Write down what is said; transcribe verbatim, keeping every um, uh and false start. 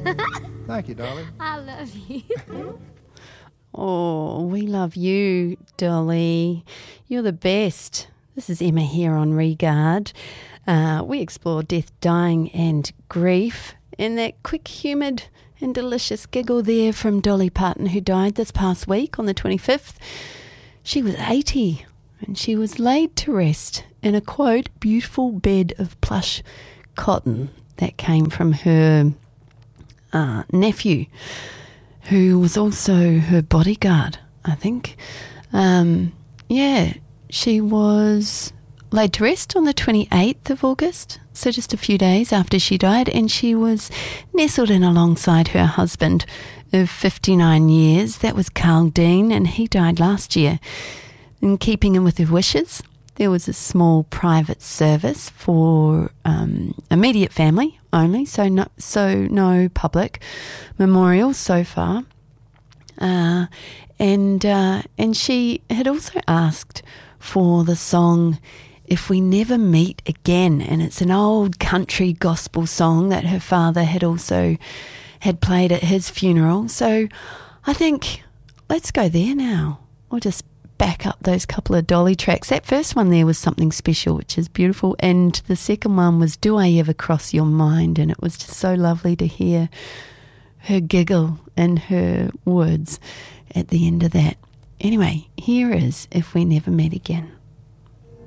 Thank you, darling. I love you. Oh, we love you, Dolly. You're the best. This is Emma here on Regard. Uh, we explore death, dying and grief. And that quick, humoured and delicious giggle there from Dolly Parton, who died this past week on the twenty-fifth. She was eighty and she was laid to rest in a, quote, beautiful bed of plush cotton that came from her uh, nephew, who was also her bodyguard, I think. Um, yeah, she was laid to rest on the twenty-eighth of August, so just a few days after she died, and she was nestled in alongside her husband of fifty-nine years. That was Carl Dean, and he died last year. In keeping in with her wishes, there was a small private service for um, immediate family only, so no, so no public memorial so far. Uh, and uh, and she had also asked for the song If We Never Meet Again, and it's an old country gospel song that her father had also had played at his funeral. So I think let's go there now. We'll just back up those couple of Dolly tracks. That first one there was Something Special, which is beautiful, and the second one was Do I Ever Cross Your Mind, and it was just so lovely to hear her giggle and her words at the end of that. Anyway, here is If We Never Meet Again.